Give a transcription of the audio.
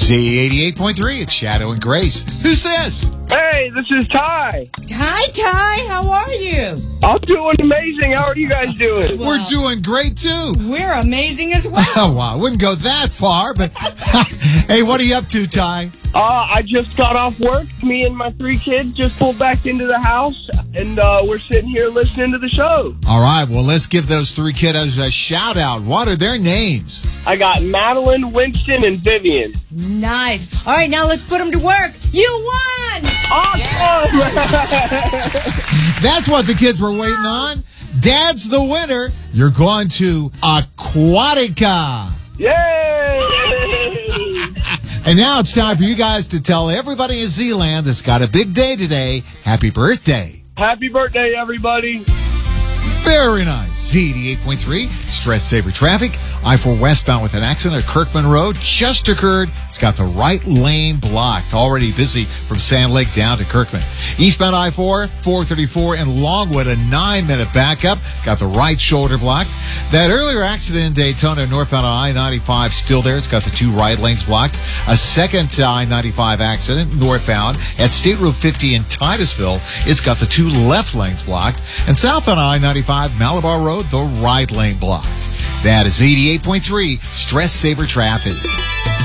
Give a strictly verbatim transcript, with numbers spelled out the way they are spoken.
Z eighty-eight point three, it's Shadow and Grace. Who's this? Hey, this is Ty. Hi, Ty. How are you? I'm doing amazing. How are you guys doing? We're doing great, too. We're amazing as well. Oh, wow. I wouldn't go that far, but hey, what are you up to, Ty? Uh, I just got off work. Me and my three kids just pulled back into the house, and uh, we're sitting here listening to the show. All right, well, let's give those three kiddos a shout-out. What are their names? I got Madeline, Winston, and Vivian. Nice. All right, now let's put them to work. You won! Awesome! That's what the kids were waiting on. Dad's the winner. You're going to Aquatica. Yay! And now it's time for you guys to tell everybody in Z-Land that's got a big day today, happy birthday. Happy birthday, everybody. Very nice. Z eighty-eight point three, Stress Saver Traffic. I four westbound with an accident at Kirkman Road just occurred. It's got the right lane blocked. Already busy from Sand Lake down to Kirkman. Eastbound I four, four thirty-four in Longwood, a nine-minute backup. Got the right shoulder blocked. That earlier accident in Daytona, northbound on I ninety-five, still there. It's got the two right lanes blocked. A second I ninety-five accident northbound at State Road fifty in Titusville. It's got the two left lanes blocked. And southbound I ninety-five, Malabar Road, the right lane blocked. That is eighty-eight point three Stress Saver Traffic.